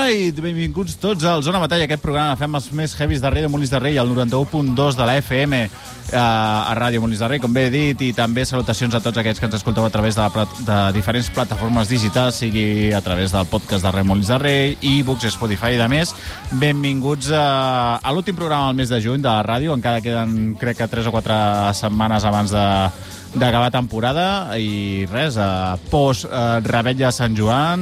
night! Benvinguts tots al Zona Batalla, aquest programa fem els més heavies de Ràdio Molins de Rei, al 91.2 de la FM a Ràdio Molins de Rei, com bé he dit, i també salutacions a tots aquells que ens escolteu a través de diferents plataformes digitals, sigui a través del podcast de Ràdio Molins de Rei, e-books, Spotify i de més. Benvinguts a l'últim programa del mes de juny de la ràdio, encara queden, crec que 3 o 4 setmanes abans d'acabar temporada, i res, post-Revetlla Sant Joan,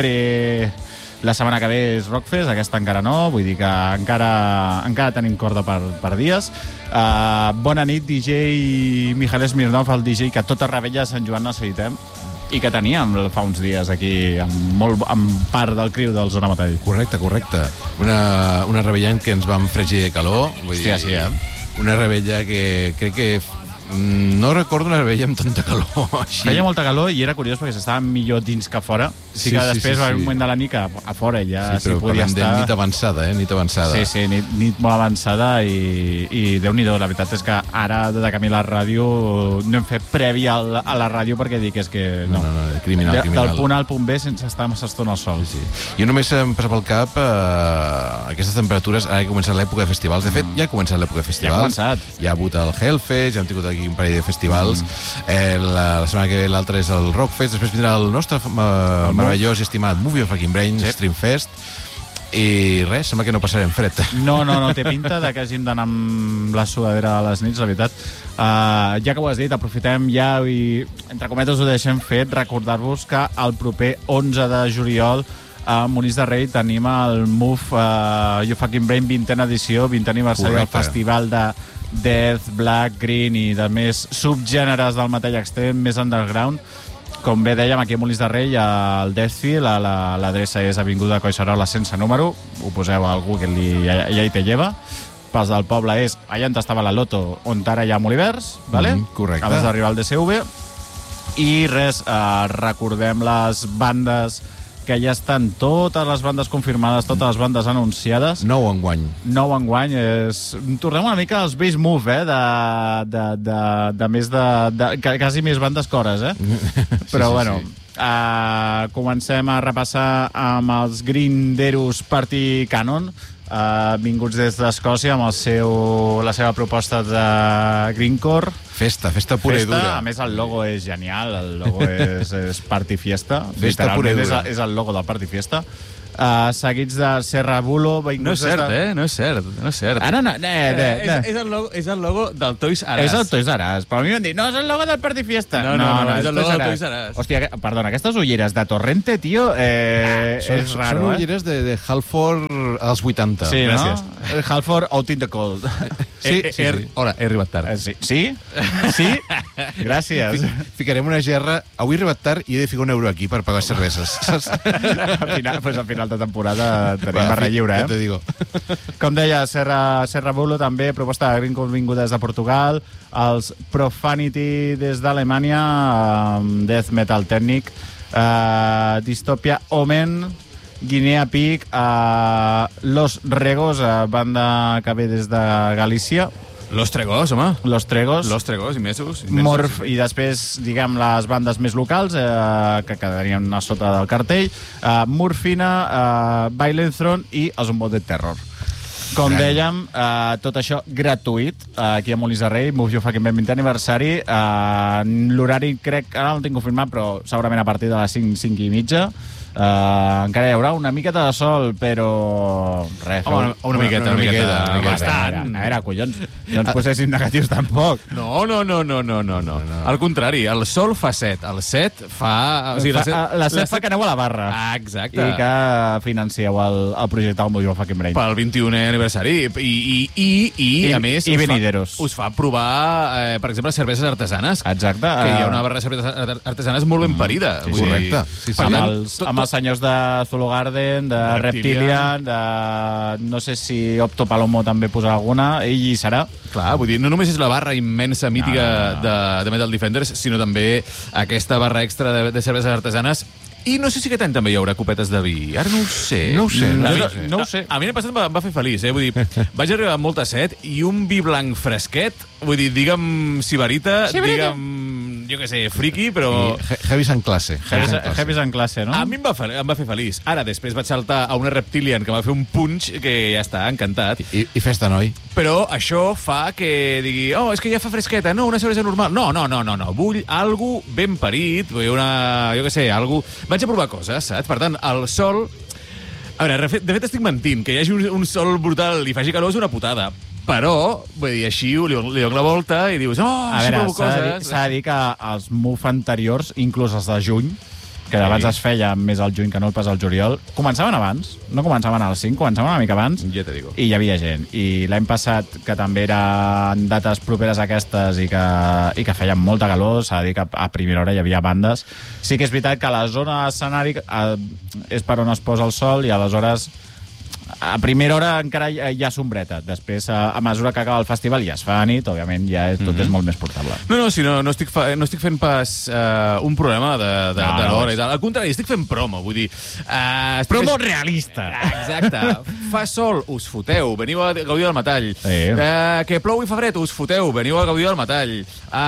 la setmana que ve és Rockfest, aquesta encara no, vull dir que encara tenim corda per dies. Bona nit, DJ Mijael Smirnov, el DJ que tota Revetlla de Sant Joan necessitem i que teníem fa uns dies aquí amb part del criu del Zona Batall. Correcte. Una Revetlla en què ens vam fregir de calor. Vull dir, sí, una Revetlla que crec que no recordo una Revetlla amb tanta calor així. Feia molta calor i era curiós perquè s'estava millor dins que fora. Sí que després va haver un moment de la nit que a fora ja s'hi podia estar. Nit avançada, nit avançada. Sí, nit molt avançada i Déu-n'hi-do, la veritat és que ara de camí a la ràdio no hem fet prèvia a la ràdio perquè dic és que no. Criminal. Del punt A al punt B sense estar massa estona al sol. Sí. Jo només em passa pel cap aquestes temperatures, ara que comença l'època de festivals. De fet, ja ha començat l'època de festivals. Ja ha hagut el Hellfest, ja hem tingut aquí un parell de festivals. La setmana que ve l'altre és el Rockfest, després vindrà el nostre meravellós i estimat Movie of Fucking Brain, Streamfest, i res, sembla que no passarem fred. No, té pinta de que hàgim d'anar amb la sudadera a les nits, la veritat. Ja que ho has dit, aprofitem ja i, entre cometes, ho deixem fet, recordar-vos que el proper 11 de juliol a Molins de Rei tenim el Move You Fucking Brain 20a edició, 20 aniversari del festival de Death, Black, Green i de més subgèneres del metall extrem, més underground. Com bé dèiem, aquí a Molins de Rei hi ha el Deathfield, l'adreça és Avinguda Collserola sense número, ho poseu al Google i ja hi te lleva. Pels del poble és allà on estava la Loto, on ara hi ha Molivers, vale? Correcte. Abans d'arribar al DCV. I res, recordem les bandes que ja estan, totes les bandes confirmades, totes les bandes anunciades. Nou enguany. Tornem una mica als Base Move, de més quasi més bandes cores, Però bueno, comencem a repassar amb els Grinderus Party Cannon, vinguts des d'Escòcia amb la seva proposta de Greencore. Festa pura i dura. A més, el logo és genial, el logo és Party Fiesta. Festa pura i dura. És el logo del Party Fiesta. Seguits de Serra Bulo. No és cert, No és cert. Ara no. És el logo del Toys R Us. És el Toys R Us. Però a mi m'han dit, no, és el logo del Party Fiesta. No, és el logo del Toys R Us. Hòstia, perdona, aquestes ulleres de Torrente, tio, és raro, Són ulleres de Halford als 80. Sí, gràcies. No? Halford Out in the Cold. Sí. Hola, he arribat tard. Sí? Gràcies. Ficarem una gerra. Avui he arribat tard i he de ficar €1 aquí per pagar cerveses. Al final de temporada tenim barra lliure, Ja te digo. Com deia, Serra Bulo també, proposta de Greencore vingut des de Portugal, els Profanity des d'Alemanya, Death Metal Tècnic, Dystopia Omen, Guinea Pig, Los Regos, banda que ve des de Galícia. Los Tregos, home. Los Tregos, immensos. Morph, i després, diguem, les bandes més locals que quedarien a sota del cartell, Morfina, Violent Throne i els Unbounded Terror. Com dèiem, tot això gratuït aquí a Molins de Rei, Move You Fucking Brain 20 aniversari. L'horari crec, ara no el tinc confirmat, però segurament a partir de les 5 i mitja. Encara hi haurà una miqueta de sol, però res. Una miqueta. Bastant. A veure, collons, no ens posessin negatius tampoc. No. Al contrari, el sol fa 7. El 7 fa... La 7 fa que aneu a la barra. Exacte. I que financieu el projecte del Move You Fucking Brain. Pel 21è aniversari. I a més, us fa provar, per exemple, cerveses artesanes. Exacte. Que hi ha una barra de cerveses artesanes molt ben parida. Correcte. Amb els senyors de Zulu Garden, de Reptilian, no sé si Opto Palomo també posarà alguna, ell hi serà. Clar, vull dir, no només és la barra immensa, mítica de Metal Defenders, sinó també aquesta barra extra de cerveses artesanes. I no sé si aquest any també hi haurà copetes de vi. Ara no ho sé. No ho sé. A mi l'any passat em va fer feliç, Vull dir, vaig arribar amb molta set i un vi blanc fresquet, vull dir, digue'm sibarita, digue'm jo què sé, friki, però... Heavis en classe. Heavis en classe, no? A mi em va fer feliç. Ara, després vaig saltar a una Reptilian que m'ha fet un punch que ja està, encantat. I festa, noi. Però això fa que digui, és que ja fa fresqueta, no, una cervesa normal. No. Vull algo ben parit, vull jo què sé, algo... Vaig a provar coses, saps? Per tant, el sol... A veure, de fet estic mentint. Que hi hagi un sol brutal i faci calor és una putada. Però, vull dir, així li dono la volta i dius, així provo coses. S'ha de dir que els MUF anteriors, inclús els de juny, que abans es feia més al juny que no pas al juliol, començaven abans, no començaven al 5, començaven una mica abans, ja te digo. I hi havia gent. I l'any passat, que també eren dates properes a aquestes i que feien molta calor, s'ha de dir que a primera hora hi havia bandes. Sí que és veritat que la zona escenàric és per on es posa el sol i aleshores a primera hora encara hi ha sombreta. Després, a mesura que acaba el festival ja es fa a nit, òbviament ja tot és molt més portable. No estic fent pas un problema de l'hora i tal. Al contrari, estic fent promo, vull dir... Promo realista! Exacte. Fa sol, us foteu, veniu a gaudir del metall. Que plou i fa fred, us foteu, veniu a gaudir del metall.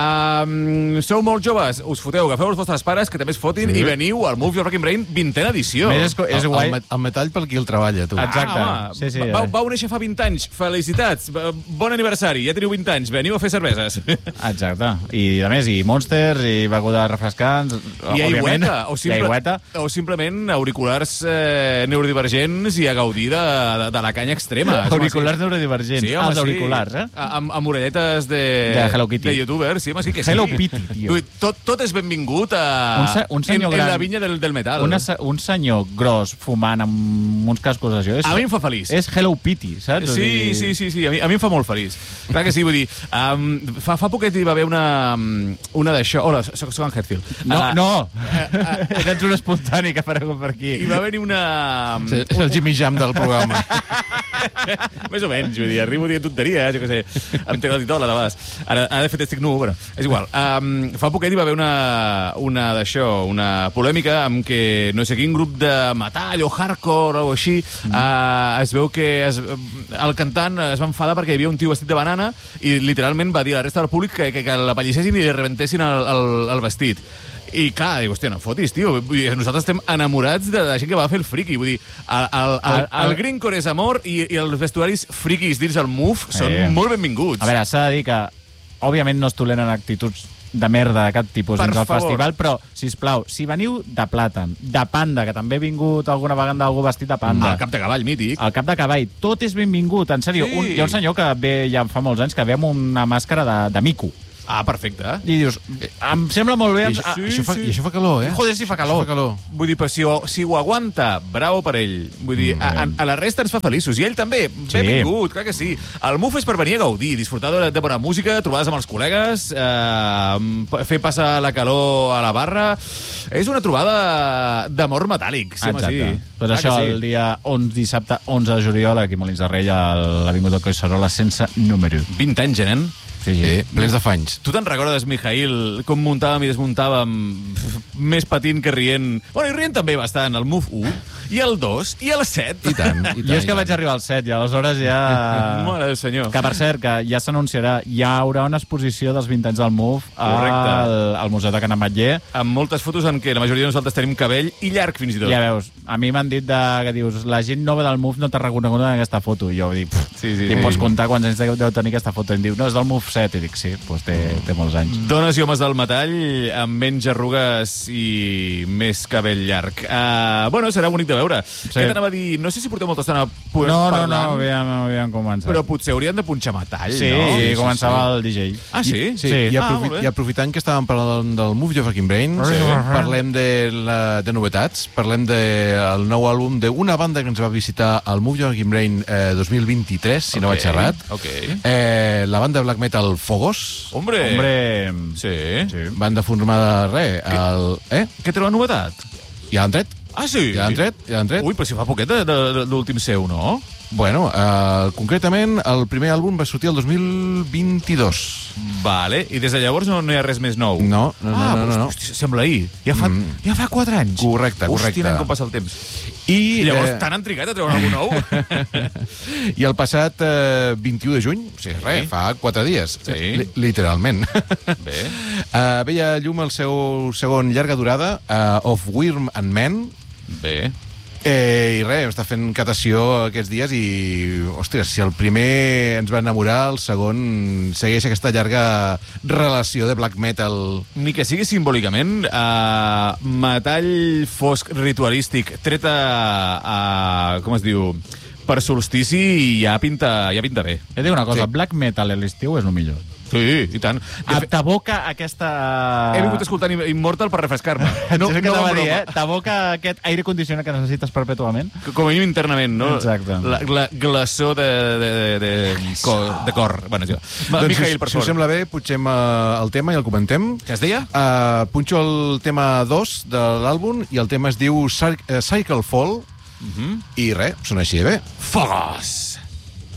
Sou molt joves, us foteu, agafeu els vostres pares, que també es fotin, i veniu al Move Your Rockin' Brain 20a edició. És guai. El metall per qui el treballa, tu. Exacte. Sí, vau néixer fa 20 anys, felicitats, bon aniversari, ja teniu 20 anys, veniu a fer cerveses. Exacte, i a més, i Monsters, i begudes refrescants, i aigüeta, o simplement auriculars neurodivergents i a gaudir de la canya extrema. Auriculars neurodivergents, els auriculars, amb orelletes de Hello Kitty. De youtubers, sí, que sí. Hello Kitty, tio. Tot és benvingut en la vinya del metal. Un senyor gros fumant amb uns cascos d'això. A mi em fa feliç. És Hello Kitty, saps? Sí, a mi em fa molt feliç. Clar que sí, vull dir, fa poquet hi va haver una d'això... Hola, soc en Hetfield. No, ets un espontani que aparegut per aquí. Hi va haver-hi una... És el Jimmy Jam del programa. Més o menys, vull dir, arribo dient tonteries, jo què sé, em té la titola de vegades. Ara, de fet, estic nu, però és igual. Fa poquet hi va haver una d'això, una polèmica amb que no sé quin grup de metall o hardcore o així, es veu que el cantant es va enfadar perquè hi havia un tio vestit de banana i literalment va dir a la resta del públic que l'apallissessin i li rebentessin el vestit. I clar, dic, hòstia, no fotis, tio. Nosaltres estem enamorats de la gent que va fer el friki. Vull dir, el greencore és amor i els vestuaris frikis dins el Move són molt benvinguts. A veure, s'ha de dir que, òbviament, no es toleren actituds de merda de cap tipus dins el festival, però, sisplau, si veniu de plàtan, de panda, que també ha vingut alguna vegada algú vestit de panda... El cap de cavall, mític. El cap de cavall, tot és benvingut, en sèrio. Sí. Hi ha un senyor que ve ja fa molts anys que ve amb una màscara de mico. Ah, perfecte. I dius, em sembla molt bé... I això fa calor, eh? Joder, si fa calor. Vull dir, però si ho aguanta, bravo per ell. Vull dir, a la resta ens fa feliços. I ell també, benvingut, clar que sí. El MUF és per venir a gaudir, disfrutar de bona música, trobades amb els col·legues, fer passar la calor a la barra... És una trobada d'amor metàl·lic, sí, home, sí. Doncs això, el dia 11, dissabte 11 de juliol, aquí a Molins de Rei, a l'Avinguda del Collserola, sense número. 20 anys, nen. Sí, plens de fanys. Tu te'n recordes, Mijail, com muntàvem i desmuntàvem més patint que rient? Bueno, i rient també bastant, el Move 1, i el 2, i el 7. I tant. Jo és que vaig arribar al 7, i aleshores ja... Mare del senyor. Que, per cert, que ja s'anunciarà, hi haurà una exposició dels 20 anys del Move al Museu de Can Ametller. Amb moltes fotos en què la majoria de nosaltres tenim cabell i llarg, fins i tot. Ja veus, a mi m'han dit que dius, la gent nova del Move no t'ha reconegut en aquesta foto. I jo dic, pots comptar quants anys deu tenir aquesta foto? I em diu, no, és del Move 7. I dic, sí, doncs té molts anys. Dones i homes del metall amb menys arrugues i més cabell llarg. Bueno, serà bonic de veure. Sí. Què t'anava a dir? No sé si porteu molta estona parlant. No, havíem començat. Però potser haurien de punxar metall, sí, no? Sí, començava el DJ. Ah, sí? Sí. I aprofitant que estàvem parlant del Move Your Rockin' Brain, parlem de novetats, parlem del nou àlbum d'una banda que ens va visitar al Move Your Rockin' Brain 2023, si no vaig errat. La banda black metal Fogos. Hombre. Sí. Banda formada, Què treu la novetat? Ja l'han tret. Ah, sí? Ja l'han tret. Ui, però si fa poquet de l'últim seu, no? Bueno, concretament, el primer àlbum va sortir el 2022. Vale, i des de llavors no hi ha res més nou? No. Hòstia, sembla ahir. Ja fa 4 anys. Correcte. Hòstia, com passa el temps. I llavors tant han trigat a treure algú nou? I el passat 21 de juny, o sigui, res, fa 4 dies, literalment. Bé. Veia a llum el seu segon llarga durada, Of Worm and Men. Bé. I res, està fent catació aquests dies i, ostres, si el primer ens va enamorar, el segon segueix aquesta llarga relació de black metal. Ni que sigui simbòlicament, metall fosc ritualístic tret com es diu, per solstici ja pinta bé. He de dir una cosa, black metal a l'estiu és el millor. Sí, i tant. T'aboca aquesta... He vingut escoltant Immortal per refrescar-me. No, és el que t'anava a dir, t'aboca aquest aire condicionat que necessites perpètuament. Com a mínim internament, no? Exacte. La glaçó de cor. Bueno, ja. Doncs, Mijail, per favor. Si us sembla bé, pugem el tema i el comentem. Què es deia? Punxo el tema 2 de l'àlbum i el tema es diu Cycle Fall. I res, sona així bé. Fogos!